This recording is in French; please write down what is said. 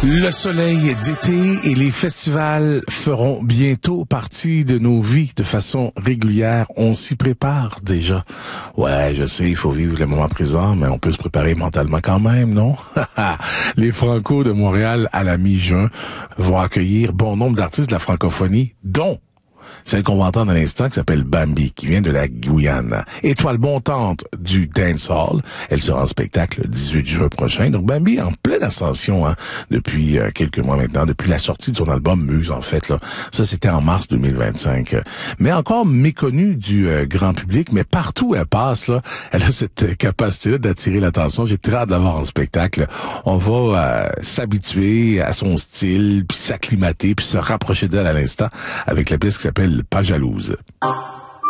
Le soleil d'été et les festivals feront bientôt partie de nos vies de façon régulière. On s'y prépare déjà. Ouais, je sais, il faut vivre le moment présent, mais on peut se préparer mentalement quand même, non? Les Franco de Montréal à la mi-juin vont accueillir bon nombre d'artistes de la francophonie, dont celle qu'on va entendre à l'instant, qui s'appelle Bambi, qui vient de la Guyane. Étoile montante du dancehall. Elle sera en spectacle le 18 juin prochain. Donc Bambi en pleine ascension depuis quelques mois maintenant, depuis la sortie de son album Muse, en fait. Là. Ça, c'était en mars 2025. Mais encore méconnue du grand public, mais partout où elle passe, là, elle a cette capacité-là d'attirer l'attention. J'ai très hâte de la voir en spectacle. On va s'habituer à son style, puis s'acclimater, puis se rapprocher d'elle à l'instant avec la pièce qui s'appelle Pas jalouse.